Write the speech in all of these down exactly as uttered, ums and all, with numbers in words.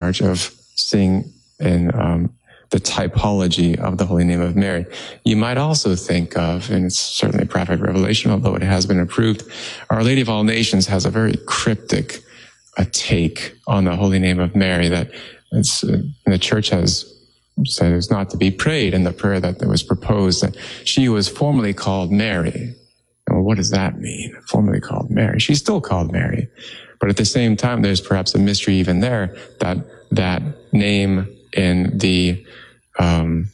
charge of seeing in um, the typology of the Holy Name of Mary. You might also think of, and it's certainly prophetic revelation, although it has been approved, Our Lady of All Nations has a very cryptic a take on the Holy Name of Mary that it's, uh, the Church has said is not to be prayed in the prayer that was proposed, that she was formerly called Mary. Well, what does that mean? Formerly called Mary. She's still called Mary. But at the same time, there's perhaps a mystery even there that that name in the, um,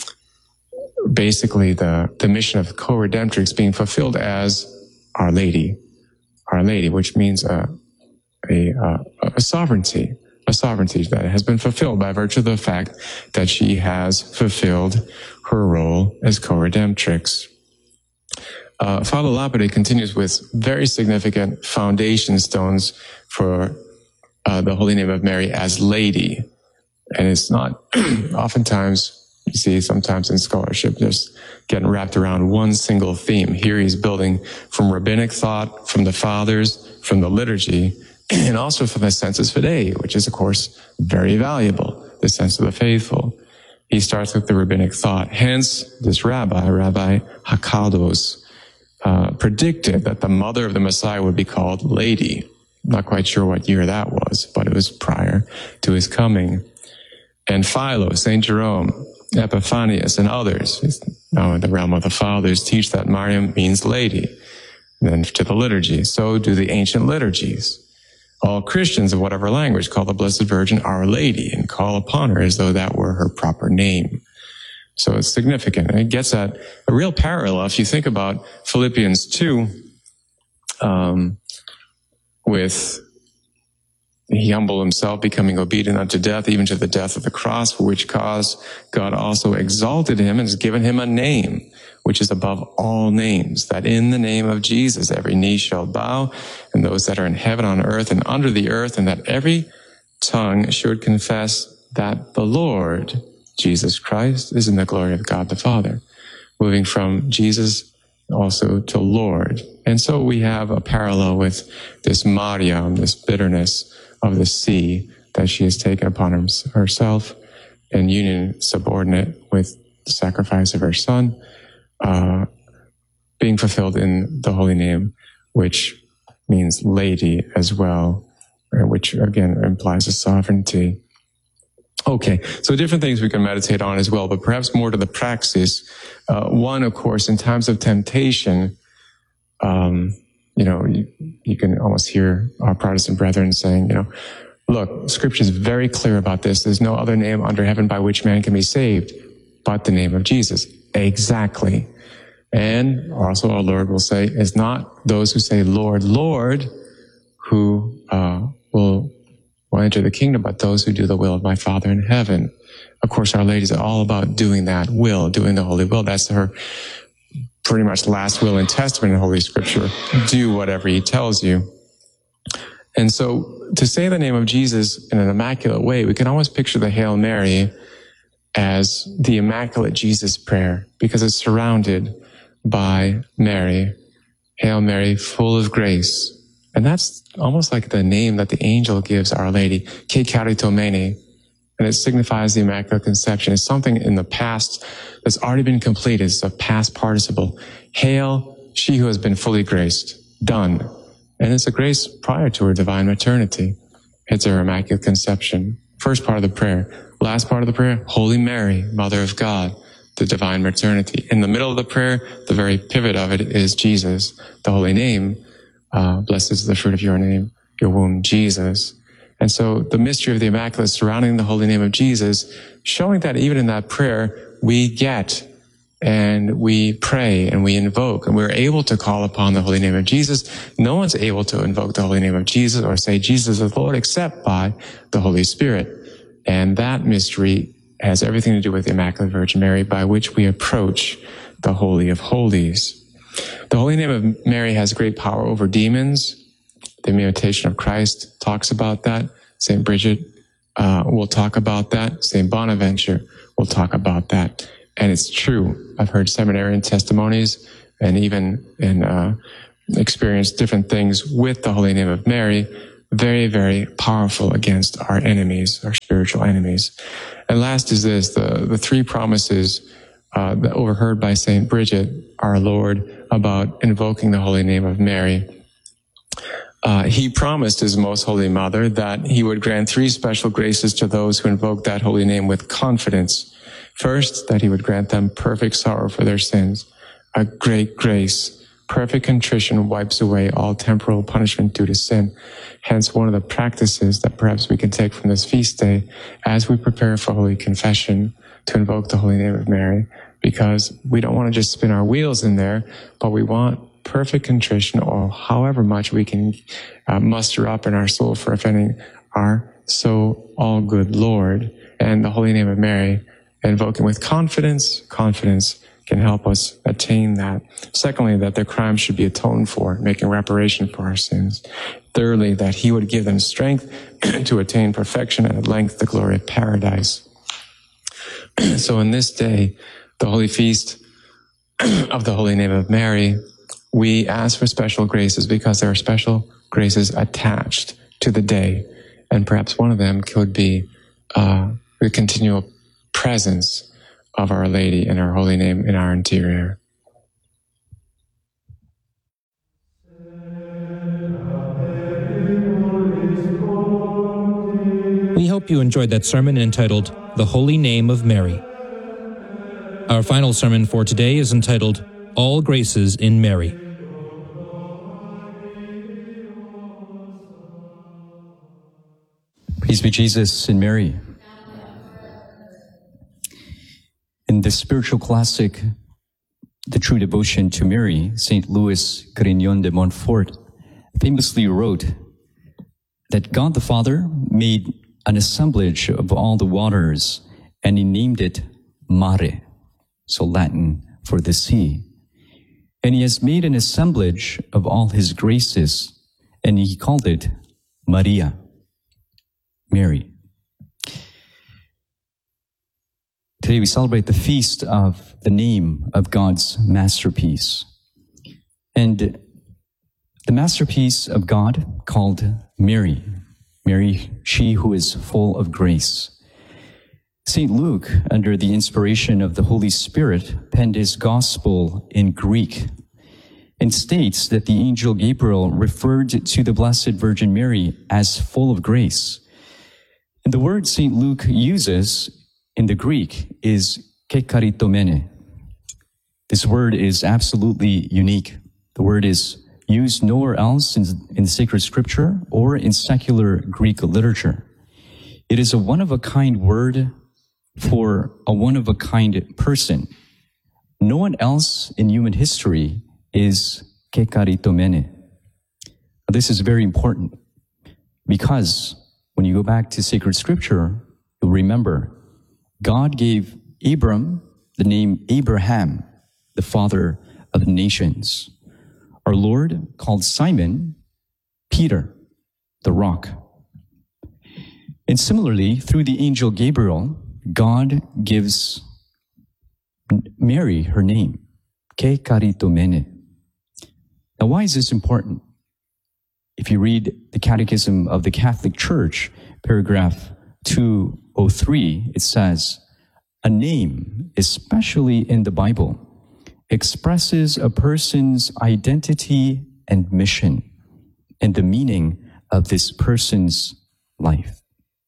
basically the, the mission of co-redemptrix being fulfilled as Our Lady, Our Lady, which means a, a, a, a sovereignty, a sovereignty that has been fulfilled by virtue of the fact that she has fulfilled her role as co-redemptrix. Uh, Father Lapide continues with very significant foundation stones for uh, the Holy Name of Mary as Lady. And it's not, oftentimes, you see sometimes in scholarship, just getting wrapped around one single theme. Here he's building from rabbinic thought, from the fathers, from the liturgy, and also from the sensus fidei, which is, of course, very valuable, the sense of the faithful. He starts with the rabbinic thought. Hence, this rabbi, Rabbi Hakados, uh, predicted that the mother of the Messiah would be called Lady. I'm not quite sure what year that was, but it was prior to his coming. And Philo, Saint Jerome, Epiphanius, and others, now in the realm of the fathers, teach that Mariam means lady. And then to the liturgy, so do the ancient liturgies. All Christians of whatever language call the Blessed Virgin Our Lady and call upon her as though that were her proper name. So it's significant. And it gets at a real parallel. If you think about Philippians two, um, with he humbled himself, becoming obedient unto death, even to the death of the cross, for which cause God also exalted him and has given him a name, which is above all names, that in the name of Jesus every knee shall bow, and those that are in heaven, on earth, and under the earth, and that every tongue should confess that the Lord, Jesus Christ, is in the glory of God the Father. Moving from Jesus also to Lord. And so we have a parallel with this Mariam, this bitterness of the sea that she has taken upon herself in union subordinate with the sacrifice of her son, uh, being fulfilled in the Holy Name, which means lady as well, which again implies a sovereignty. Okay, so different things we can meditate on as well, but perhaps more to the praxis. Uh, one, of course, in times of temptation, um, you know, you, you can almost hear our Protestant brethren saying, you know, look, Scripture is very clear about this. There's no other name under heaven by which man can be saved but the name of Jesus. Exactly. And also our Lord will say, it's not those who say, Lord, Lord, who uh, will, will enter the kingdom, but those who do the will of my Father in heaven. Of course, Our Lady is all about doing that will, doing the holy will. That's her pretty much last will and testament in Holy Scripture. Do whatever he tells you. And so to say the name of Jesus in an immaculate way, we can almost picture the Hail Mary as the Immaculate Jesus prayer, because it's surrounded by Mary. Hail Mary, full of grace. And that's almost like the name that the angel gives Our Lady, Ke Charitomene. And it signifies the Immaculate Conception. It's something in the past that's already been completed. It's a past participle. Hail, she who has been fully graced. Done. And it's a grace prior to her divine maternity. It's her Immaculate Conception. First part of the prayer. Last part of the prayer, Holy Mary, Mother of God, the divine maternity. In the middle of the prayer, the very pivot of it is Jesus, the Holy Name. Uh, blessed is the fruit of your name, your womb, Jesus. And so the mystery of the Immaculate surrounding the Holy Name of Jesus, showing that even in that prayer, we get and we pray and we invoke and we're able to call upon the Holy Name of Jesus. No one's able to invoke the Holy Name of Jesus or say Jesus is Lord except by the Holy Spirit. And that mystery has everything to do with the Immaculate Virgin Mary, by which we approach the Holy of Holies. The Holy Name of Mary has great power over demons. The Imitation of Christ talks about that. Saint Bridget uh, will talk about that. Saint Bonaventure will talk about that. And it's true. I've heard seminarian testimonies and even in, uh, experienced different things with the Holy Name of Mary very, very powerful against our enemies, our spiritual enemies. And last is this, the, the three promises uh, that overheard by Saint Bridget, our Lord, about invoking the holy name of Mary. Uh, he promised his most holy mother that he would grant three special graces to those who invoke that holy name with confidence. First, that he would grant them perfect sorrow for their sins, a great grace. Perfect contrition wipes away all temporal punishment due to sin. Hence, one of the practices that perhaps we can take from this feast day as we prepare for Holy Confession to invoke the holy name of Mary, because we don't want to just spin our wheels in there, but we want perfect contrition, or however much we can uh, muster up in our soul for offending our so all good Lord. And the holy name of Mary, invoking with confidence, confidence can help us attain that. Secondly, that their crimes should be atoned for, making reparation for our sins. Thirdly, that he would give them strength to attain perfection and at length the glory of paradise. So in this day, the holy feast of the holy name of Mary, we ask for special graces because there are special graces attached to the day. And perhaps one of them could be uh, the continual presence of Our Lady and her holy name in our interior. We hope you enjoyed that sermon entitled, The Holy Name of Mary. Our final sermon for today is entitled, All Graces in Mary. Peace be Jesus and Mary. In the spiritual classic, The True Devotion to Mary, Saint Louis Grignon de Montfort famously wrote that God the Father made an assemblage of all the waters, and he named it Mare, so Latin for the sea. And he has made an assemblage of all his graces, and he called it Maria, Mary. Today we celebrate the feast of the name of God's masterpiece. And the masterpiece of God called Mary. Mary, she who is full of grace. Saint Luke, under the inspiration of the Holy Spirit, penned his gospel in Greek and states that the angel Gabriel referred to the Blessed Virgin Mary as full of grace. And the word Saint Luke uses in the Greek is kekaritomene. This word is absolutely unique. The word is used nowhere else in, in sacred scripture or in secular Greek literature. It is a one-of-a-kind word for a one-of-a-kind person. No one else in human history is kekaritomene. This is very important because when you go back to sacred scripture, you'll remember God gave Abram the name Abraham, the father of the nations. Our Lord called Simon Peter, the rock. And similarly, through the angel Gabriel, God gives Mary her name, kekaritomene. Now, why is this important? If you read the Catechism of the Catholic Church, paragraph two oh three, it says, a name, especially in the Bible, expresses a person's identity and mission and the meaning of this person's life.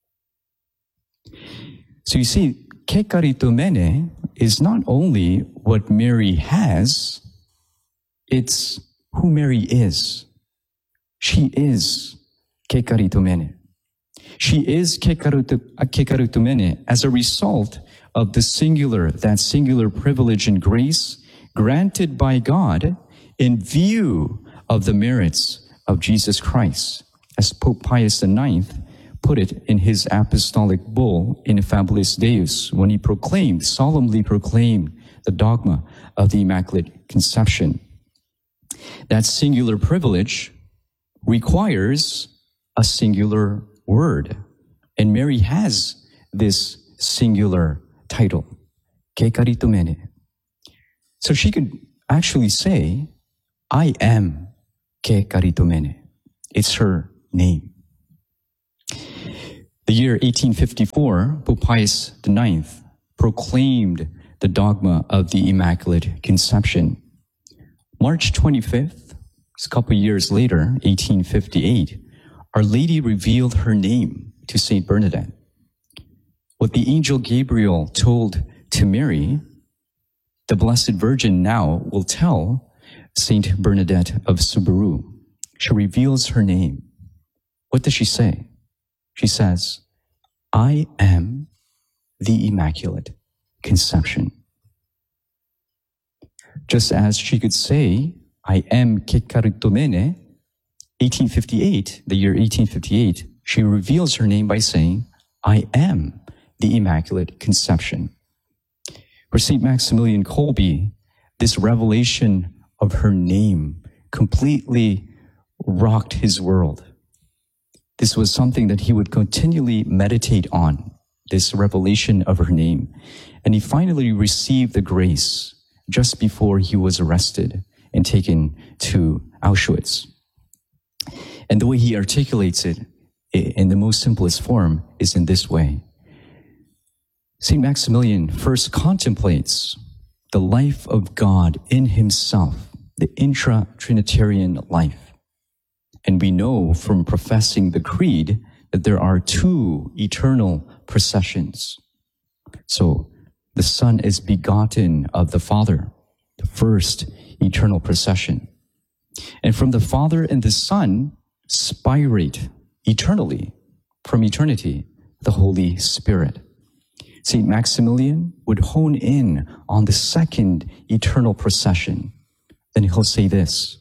So you see, kekaritomene is not only what Mary has, it's who Mary is. She is kekaritomene. She is kekaritomene as a result of the singular, that singular privilege and grace granted by God in view of the merits of Jesus Christ, as Pope Pius the Ninth put it in his apostolic bull Ineffabilis Deus, when he proclaimed, solemnly proclaimed the dogma of the Immaculate Conception. That singular privilege requires a singular word. And Mary has this singular title, kekaritomene. So she could actually say, I am kekaritomene. It's her name. The year eighteen fifty-four, Pope Pius the ninth proclaimed the dogma of the Immaculate Conception. March twenty-fifth, a couple years later, eighteen fifty-eight, Our Lady revealed her name to Saint Bernadette. What the angel Gabriel told to Mary, the Blessed Virgin now will tell Saint Bernadette of Subaru. She reveals her name. What does she say? She says, I am the Immaculate Conception. Just as she could say, I am Ke Charistomene, eighteen fifty-eight, the year eighteen fifty-eight, she reveals her name by saying, I am the Immaculate Conception. For Saint Maximilian Kolbe, this revelation of her name completely rocked his world. This was something that he would continually meditate on, this revelation of her name. And he finally received the grace just before he was arrested and taken to Auschwitz. And the way he articulates it in the most simplest form is in this way. Saint Maximilian first contemplates the life of God in himself, the intra-Trinitarian life. And we know from professing the creed that there are two eternal processions. So the Son is begotten of the Father, the first eternal procession. And from the Father and the Son spirate eternally, from eternity, the Holy Spirit. Saint Maximilian would hone in on the second eternal procession. Then he'll say this,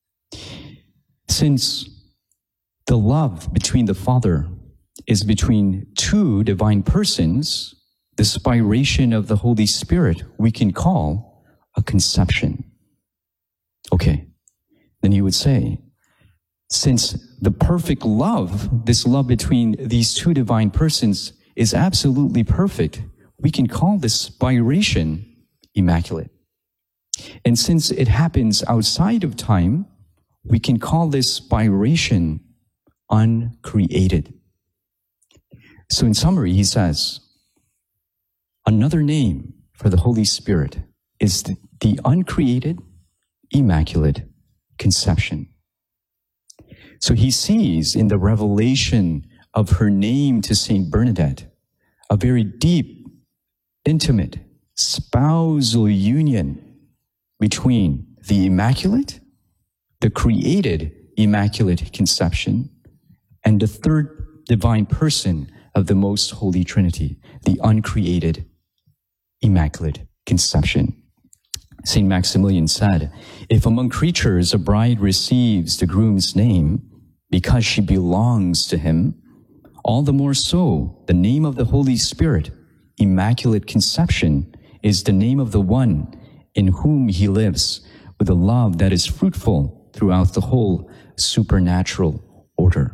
since the love between the Father is between two divine persons, the spiration of the Holy Spirit we can call a conception. Okay, then he would say, since the perfect love, this love between these two divine persons is absolutely perfect, we can call this spiration immaculate. And since it happens outside of time, we can call this spiration uncreated. So in summary, he says, another name for the Holy Spirit is the, the uncreated, immaculate conception. So he sees in the revelation of her name to Saint Bernadette a very deep, intimate, spousal union between the Immaculate, the created Immaculate Conception, and the third divine person of the Most Holy Trinity, the uncreated Immaculate Conception. Saint Maximilian said, if among creatures a bride receives the groom's name because she belongs to him, all the more so the name of the Holy Spirit, Immaculate Conception, is the name of the one in whom he lives with a love that is fruitful throughout the whole supernatural order.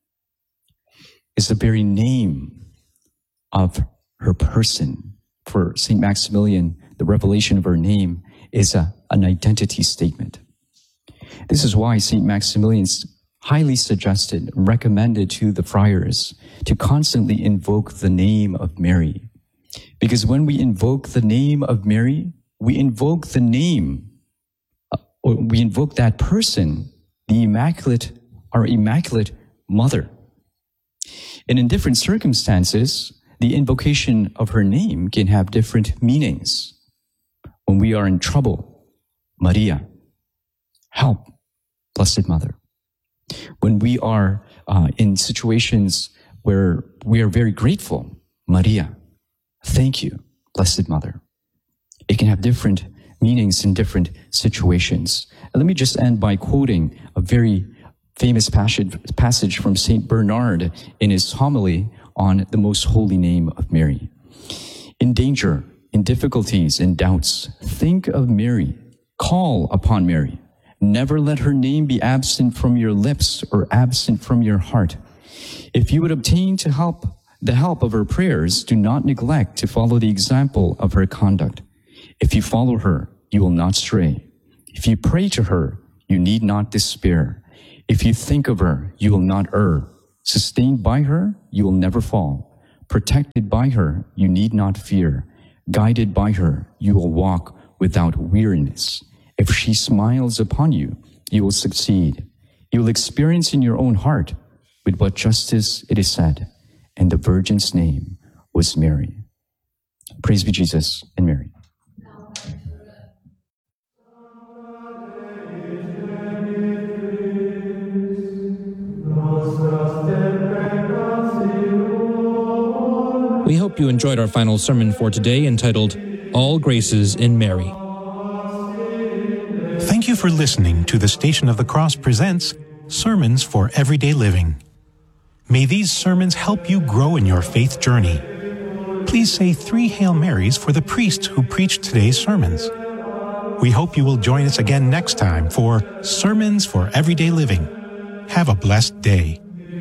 Is the very name of her person. For Saint Maximilian, the revelation of her name is a, an identity statement. This is why Saint Maximilian highly suggested, recommended to the friars to constantly invoke the name of Mary. Because when we invoke the name of Mary, we invoke the name, or we invoke that person, the Immaculate, our Immaculate Mother. And in different circumstances, the invocation of her name can have different meanings. When we are in trouble, Maria, help, Blessed Mother. When we are uh, in situations where we are very grateful, Maria, thank you, Blessed Mother. It can have different meanings in different situations. And let me just end by quoting a very famous passage, passage from Saint Bernard in his homily on the most holy name of Mary. In danger, in difficulties, in doubts, think of Mary, call upon Mary. Never let her name be absent from your lips or absent from your heart. If you would obtain to help the help of her prayers, do not neglect to follow the example of her conduct. If you follow her, you will not stray. If you pray to her, you need not despair. If you think of her, you will not err. Sustained by her, you will never fall. Protected by her, you need not fear. Guided by her, you will walk without weariness. If she smiles upon you, you will succeed. You will experience in your own heart with what justice it is said, and the Virgin's name was Mary. Praise be Jesus and Mary. We hope you enjoyed our final sermon for today, entitled All Graces in Mary. Thank you for listening to the Station of the Cross presents Sermons for Everyday Living. May these sermons help you grow in your faith journey. Please say three Hail Marys for the priest who preached today's sermons. We hope you will join us again next time for Sermons for Everyday Living. Have a blessed day.